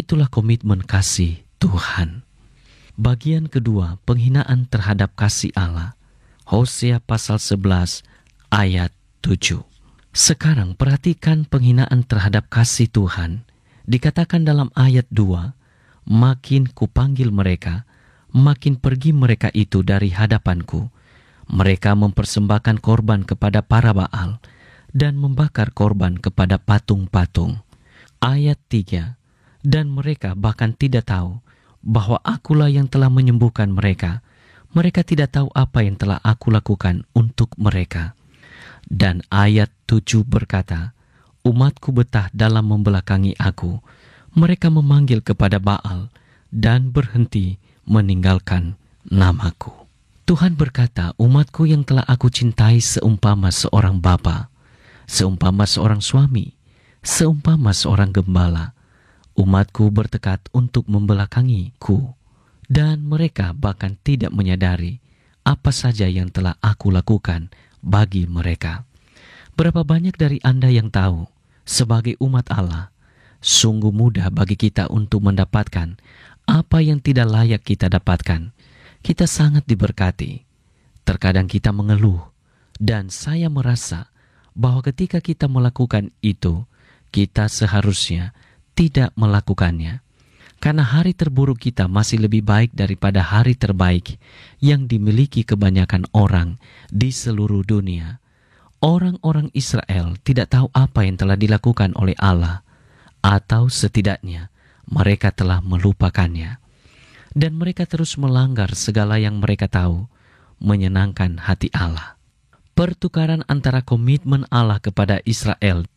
itulah komitmen kasih Tuhan. Bagian kedua, penghinaan terhadap kasih Allah. Hosea pasal 11 ayat 7. Sekarang perhatikan penghinaan terhadap kasih Tuhan. Dikatakan dalam ayat 2, makin kupanggil mereka, makin pergi mereka itu dari hadapanku. Mereka mempersembahkan korban kepada para Baal dan membakar korban kepada patung-patung. Ayat 3, dan mereka bahkan tidak tahu bahwa akulah yang telah menyembuhkan mereka. Mereka tidak tahu apa yang telah aku lakukan untuk mereka. Dan ayat 7 berkata, umatku betah dalam membelakangi aku. Mereka memanggil kepada Baal dan berhenti meninggalkan namaku. Tuhan berkata, umatku yang telah aku cintai seumpama seorang bapa, seumpama seorang suami, seumpama seorang gembala. Umatku bertekad untuk membelakangiku, dan mereka bahkan tidak menyadari apa saja yang telah aku lakukan bagi mereka. Berapa banyak dari Anda yang tahu, sebagai umat Allah, sungguh mudah bagi kita untuk mendapatkan apa yang tidak layak kita dapatkan. Kita sangat diberkati. Terkadang kita mengeluh, dan saya merasa bahwa ketika kita melakukan itu, kita seharusnya tidak melakukannya. Karena hari terburuk kita masih lebih baik daripada hari terbaik yang dimiliki kebanyakan orang di seluruh dunia. Orang-orang Israel tidak tahu apa yang telah dilakukan oleh Allah, atau setidaknya mereka telah melupakannya. Dan mereka terus melanggar segala yang mereka tahu menyenangkan hati Allah. Pertukaran antara komitmen Allah kepada Israel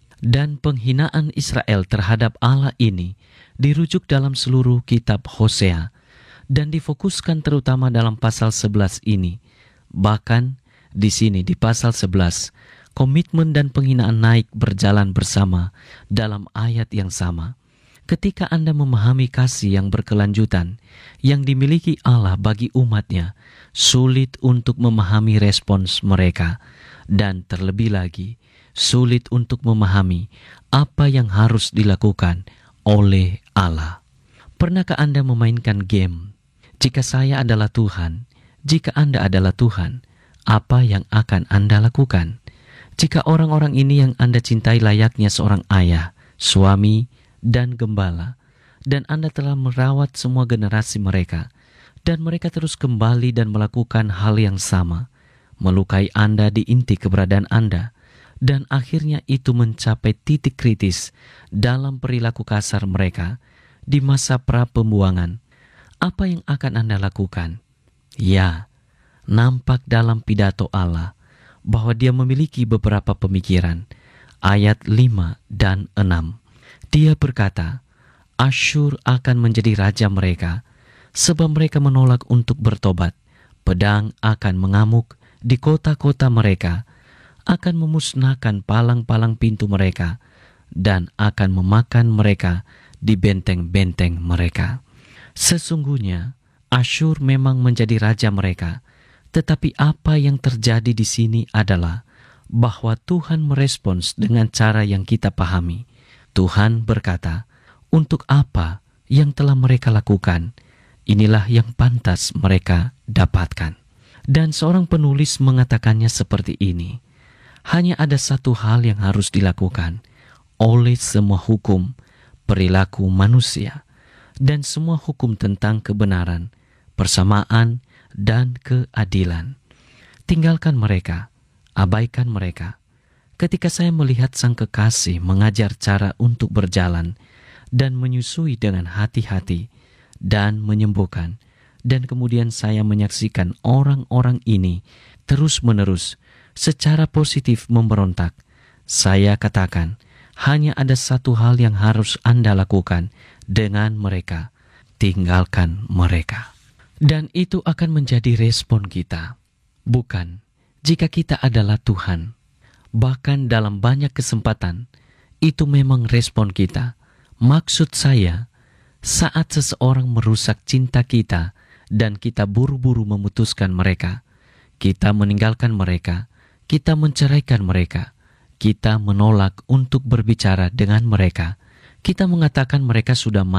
dan penghinaan Israel terhadap Allah ini dirujuk dalam seluruh kitab Hosea dan difokuskan terutama dalam pasal 11 ini. Bahkan di sini di pasal 11, komitmen dan penghinaan naik berjalan bersama dalam ayat yang sama. Ketika Anda memahami kasih yang berkelanjutan yang dimiliki Allah bagi umatnya, sulit untuk memahami respons mereka, dan terlebih lagi, sulit untuk memahami apa yang harus dilakukan oleh Allah. Pernahkah Anda memainkan game? Jika saya adalah Tuhan, jika Anda adalah Tuhan, apa yang akan Anda lakukan? Jika orang-orang ini yang Anda cintai layaknya seorang ayah, suami, dan gembala, dan Anda telah merawat semua generasi mereka, dan mereka terus kembali dan melakukan hal yang sama, melukai Anda di inti keberadaan Anda, dan akhirnya itu mencapai titik kritis dalam perilaku kasar mereka di masa pra-pembuangan. Apa yang akan Anda lakukan? Ya, nampak dalam pidato Allah bahwa Dia memiliki beberapa pemikiran. Ayat 5 dan 6. Dia berkata, Asyur akan menjadi raja mereka, sebab mereka menolak untuk bertobat. Pedang akan mengamuk di kota-kota mereka, akan memusnahkan palang-palang pintu mereka, dan akan memakan mereka di benteng-benteng mereka. Sesungguhnya, Asyur memang menjadi raja mereka, tetapi apa yang terjadi di sini adalah bahwa Tuhan merespons dengan cara yang kita pahami. Tuhan berkata, untuk apa yang telah mereka lakukan, inilah yang pantas mereka dapatkan. Dan seorang penulis mengatakannya seperti ini, hanya ada satu hal yang harus dilakukan oleh semua hukum perilaku manusia dan semua hukum tentang kebenaran, persamaan, dan keadilan. Tinggalkan mereka, abaikan mereka. Ketika saya melihat Sang Kekasih mengajar cara untuk berjalan dan menyusui dengan hati-hati dan menyembuhkan, dan kemudian saya menyaksikan orang-orang ini terus-menerus secara positif memberontak, saya katakan, hanya ada satu hal yang harus Anda lakukan dengan mereka, tinggalkan mereka. Dan itu akan menjadi respon kita. Bukan jika kita adalah Tuhan. Bahkan dalam banyak kesempatan, itu memang respon kita. Maksud saya, saat seseorang merusak cinta kita dan kita buru-buru memutuskan mereka, kita meninggalkan mereka, kita menceraikan mereka, kita menolak untuk berbicara dengan mereka, kita mengatakan mereka sudah